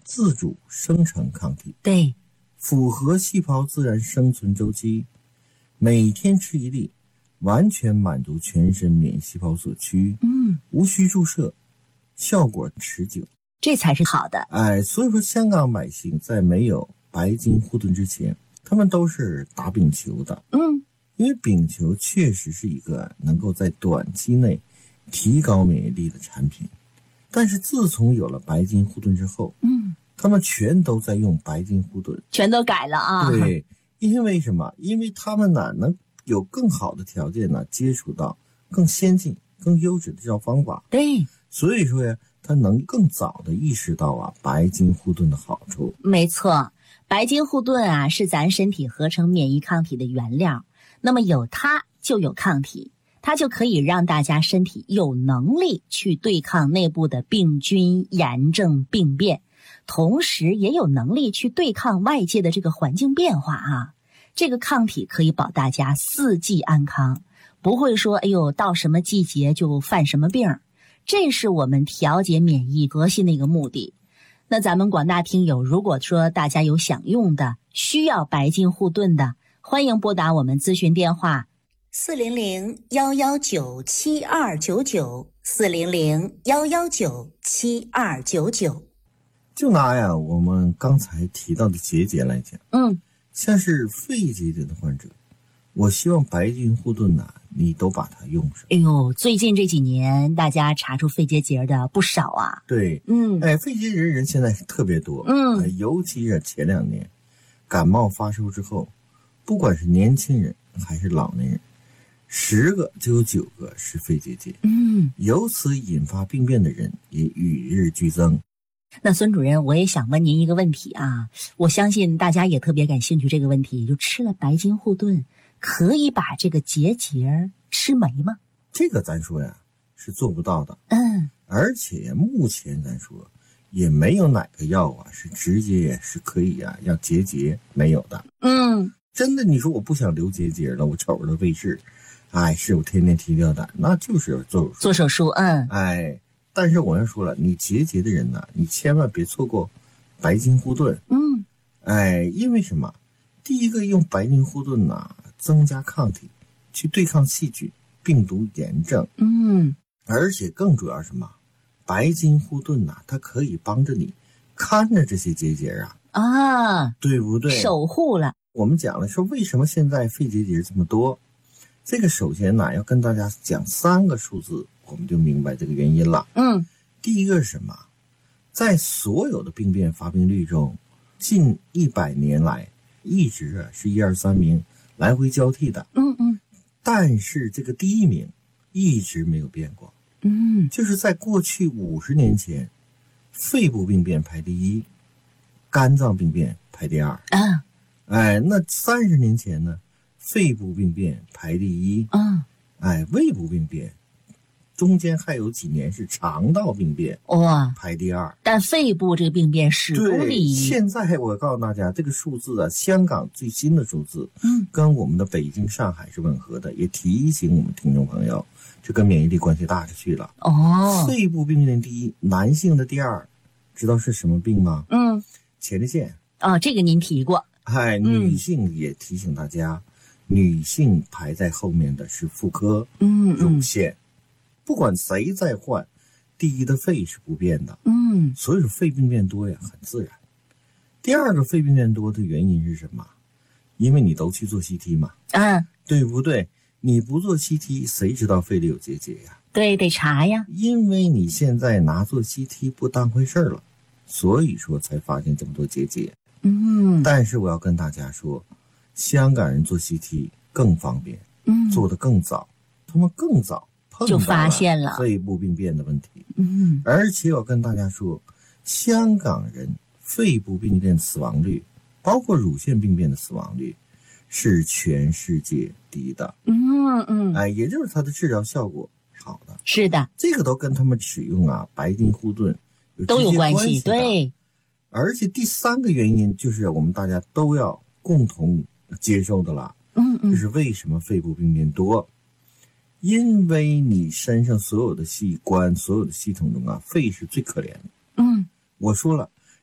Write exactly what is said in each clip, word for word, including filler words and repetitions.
自主生成抗体， 对， 符合细胞自然生存周期，每天吃一粒，完全满足全身免疫细胞所需， 嗯， 无需注射，效果持久， 这才是好的。 哎，所以说香港百姓在没有白金护盾之前，他们都是打丙球的， 嗯， 因为丙球确实是一个能够在短期内提高免疫力的产品。但是自从有了白金护盾之后， 嗯， 他们全都在用白金护盾， 全都改了啊。 对，因为什么？因为他们呢能有更好的条件呢接触到更先进、更优质的治疗方法。 对， 所以说呀，他能更早的意识到啊白金护盾的好处。 没错，白金护盾啊是咱身体合成免疫抗体的原料，那么有它就有抗体。它就可以让大家身体有能力去对抗内部的病菌、炎症、病变，同时也有能力去对抗外界的这个环境变化啊。这个抗体可以保大家四季安康，不会说哎呦到什么季节就犯什么病，这是我们调节免疫核心的一个目的。那咱们广大听友，如果说大家有想用的、需要白金护盾的，欢迎拨打我们咨询电话四零零幺幺九七二九九，四零零幺幺九七二九九。 就拿呀我们刚才提到的结节来讲， 嗯， 像是肺结节的患者，我希望白金护盾呢，你都把它用上。 哎呦，最近这几年大家查出肺结节的不少啊。 对， 嗯， 哎，肺结节人现在特别多， 嗯、 哎，尤其是前两年感冒发烧之后，不管是年轻人还是老年人，十个就有九个是肺结节， 嗯， 由此引发病变的人也与日俱增。 那孙主任，我也想问您一个问题啊，我相信大家也特别感兴趣这个问题，就吃了白金护盾，可以把这个结节吃没吗？ 这个咱说呀是做不到的， 嗯， 而且目前咱说也没有哪个药啊是直接是可以啊让结节没有的。 嗯， 真的，你说我不想留结节了，我瞅着卫视，哎，是我天天提吊胆，那就是做手术。 做手术，嗯， 哎，但是我要说了，你结节的人呢，你千万别错过白金护盾。 嗯， 哎，因为什么？第一个用白金护盾呢，增加抗体，去对抗细菌、病毒、炎症。 嗯， 而且更主要是什么？白金护盾呢，它可以帮着你看着这些结节啊， 啊， 对不对？ 守护了。 我们讲了说，为什么现在肺结节这么多？这个首先呢，要跟大家讲三个数字，我们就明白这个原因了。 嗯， 第一个是什么？在所有的病变发病率中，近一百年来一直啊是一二三名来回交替的。 嗯嗯， 但是这个第一名一直没有变过。 嗯， 就是在过去五十年前，肺部病变排第一，肝脏病变排第二。 啊， 哎，那三十年前呢，肺部病变排第一。 嗯， 哎，胃部病变，中间还有几年是肠道病变， 哇， 排第二。 但肺部这个病变始终对， 第一。 现在我告诉大家，这个数字啊，香港最新的数字， 嗯， 跟我们的北京、上海是吻合的，也提醒我们听众朋友，这跟免疫力关系大着去了。 哦， 肺部病变第一，男性的第二，知道是什么病吗？ 嗯， 前列腺。 哦，这个您提过。 哎，女性也提醒大家，嗯、女性排在后面的是妇科， 嗯， 乳腺。不管谁在患，第一的肺是不变的。 嗯， 所以说肺病变多呀，很自然。第二个肺病变多的原因是什么？因为你都去做 C T 嘛， 啊， 对不对？你不做 C T， 谁知道肺里有结节呀？ 对，得查呀。 因为你现在拿做 C T 不当回事了，所以说才发现这么多结节。 嗯， 但是我要跟大家说，香港人做 C T 更方便， 嗯， 做得更早，他们更早碰到就发现了肺部病变的问题。 嗯， 而且我跟大家说，香港人肺部病变死亡率，包括乳腺病变的死亡率，是全世界第一的。 嗯嗯， 哎，也就是它的治疗效果好的。 是的， 这个都跟他们使用啊白金护盾有都有关系。 关的对， 而且第三个原因就是我们大家都要共同接受的了。 嗯嗯， 就是为什么肺部病变多？因为你身上所有的器官、所有的系统中啊，肺是最可怜的。 嗯， 我说了，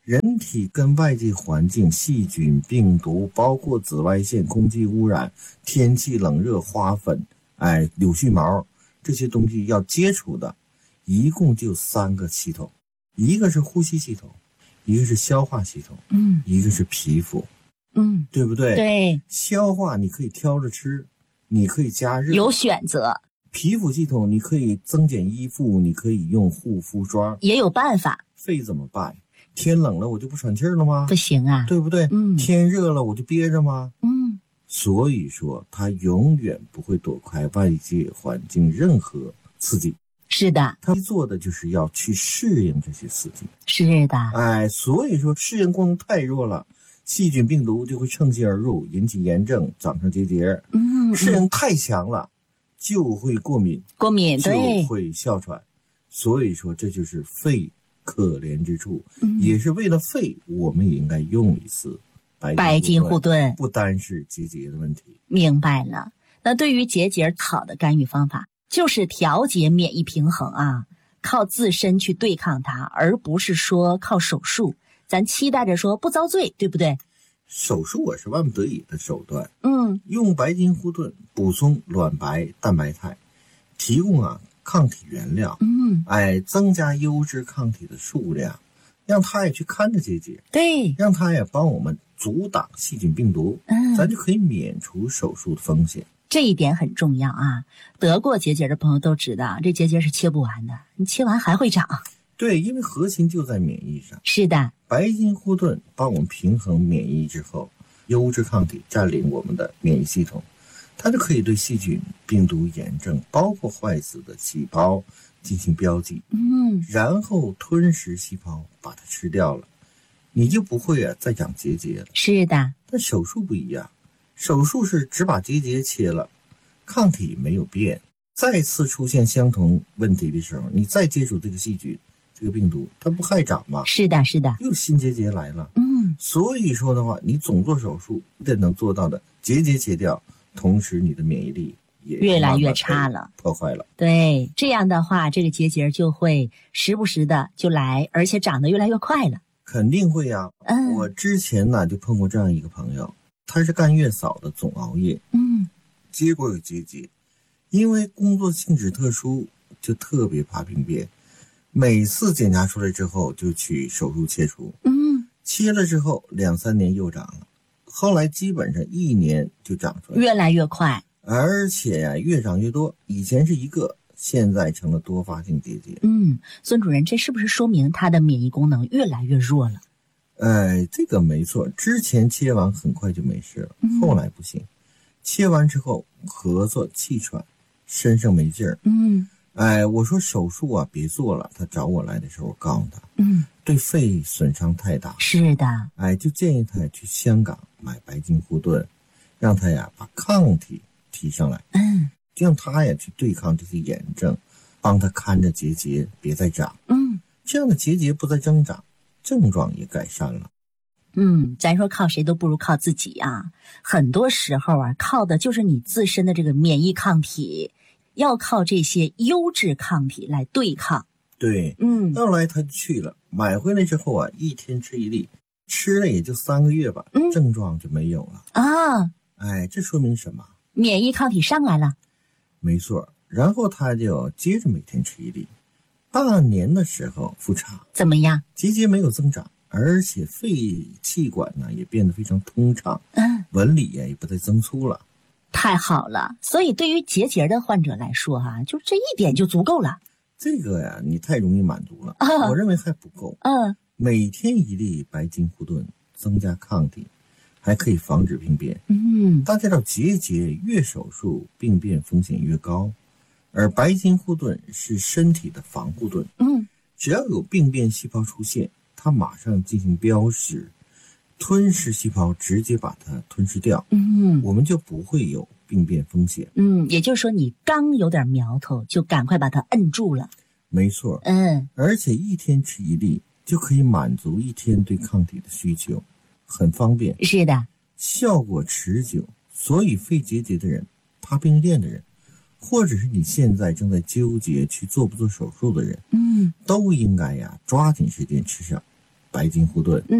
人体跟外界环境、细菌、病毒，包括紫外线、空气污染、天气冷热、花粉、哎柳絮毛这些东西要接触的，一共就三个系统，一个是呼吸系统，一个是消化系统， 嗯， 一个是皮肤， 嗯， 对不对？ 对， 消化你可以挑着吃，你可以加热， 有选择， 皮肤系统你可以增减衣服，你可以用护肤霜， 也有办法。 肺怎么办？天冷了我就不喘气儿了吗？ 不行啊， 对不对？ 嗯， 天热了我就憋着吗？ 嗯， 所以说它永远不会躲开外界环境任何刺激。 是的， 它做的就是要去适应这些刺激。 是的， 哎，所以说适应功能太弱了，细菌病毒就会趁机而入，引起炎症，长成结节。 嗯， 适应太强了，就会过敏， 过敏，对， 就会哮喘。所以说这就是肺可怜之处， 嗯， 也是为了肺，我们也应该用一次白金护盾， 不单是结节的问题。 明白了。那对于结节好的干预方法，就是调节免疫平衡啊，靠自身去对抗它，而不是说靠手术。咱期待着说不遭罪，对不对？ 手术我是万不得已的手段。 嗯， 用白金护盾补充卵白蛋白肽，提供啊抗体原料， 嗯， 哎，增加优质抗体的数量，让它也去看着结节， 对， 让它也帮我们阻挡细菌病毒， 嗯， 咱就可以免除手术的风险。 这一点很重要啊！得过结节的朋友都知道，这结节是切不完的，你切完还会长。 对，因为核心就在免疫上。 是的， 白金护盾帮我们平衡免疫之后，优质抗体占领我们的免疫系统，它就可以对细菌、病毒、炎症，包括坏死的细胞进行标记， 嗯， 然后吞噬细胞把它吃掉了，你就不会啊再长结节了。 是的， 但手术不一样，手术是只把结节切了，抗体没有变，再次出现相同问题的时候，你再接触这个细菌、这个病毒，它不还长吗？ 是的，是的， 又新结节来了。 嗯， 所以说的话，你总做手术，得能做到的结节切掉，同时你的免疫力也越来越差了， 破坏了。 对，这样的话，这个结节就会时不时的就来，而且长得越来越快了。 肯定会呀、啊。 嗯， 我之前呢就碰过这样一个朋友，他是干月嫂的，总熬夜， 嗯， 结果有结节，因为工作性质特殊，就特别怕病变。每次检查出来之后就去手术切除， 嗯， 切了之后两三年又长了，后来基本上一年就长出来， 越来越快， 而且呀、啊、越长越多，以前是一个，现在成了多发性结节。 嗯，孙主任，这是不是说明他的免疫功能越来越弱了？ 哎，这个没错，之前切完很快就没事了， 嗯、 后来不行，切完之后咳嗽、气喘，身上没劲儿。 嗯。 哎，我说手术啊别做了，他找我来的时候我告诉他， 嗯， 对肺损伤太大， 是的， 哎，就建议他去香港买白金护盾，让他呀把抗体提上来， 嗯， 让他呀去对抗这些炎症，帮他看着结节别再长， 嗯， 这样的结节不再增长，症状也改善了。 嗯，咱说靠谁都不如靠自己啊，很多时候啊靠的就是你自身的这个免疫抗体。要靠这些优质抗体来对抗。 对， 嗯， 后来他就去了，买回来之后啊，一天吃一粒，吃了也就三个月吧， 嗯、 症状就没有了啊。 哎，这说明什么？ 免疫抗体上来了。 没错，然后他就接着每天吃一粒，半年的时候复查， 怎么样？ 结节没有增长，而且肺气管呢也变得非常通畅， 嗯， 纹理呀也不再增粗了。 太好了，所以对于结节的患者来说哈、啊，就这一点就足够了。 这个呀，你太容易满足了， 啊、 我认为还不够。 嗯， 每天一粒白金护盾，增加抗体，还可以防止病变。 嗯， 大家知道结节越手术病变风险越高，而白金护盾是身体的防护盾。 嗯， 只要有病变细胞出现，它马上进行标识。吞噬细胞直接把它吞噬掉， 嗯， 我们就不会有病变风险。 嗯，也就是说你刚有点苗头就赶快把它摁住了。 没错， 嗯， 而且一天吃一粒就可以满足一天对抗体的需求，很方便。 是的， 效果持久，所以肺结节的人、怕病变的人，或者是你现在正在纠结去做不做手术的人， 嗯， 都应该呀抓紧时间吃上白金护盾。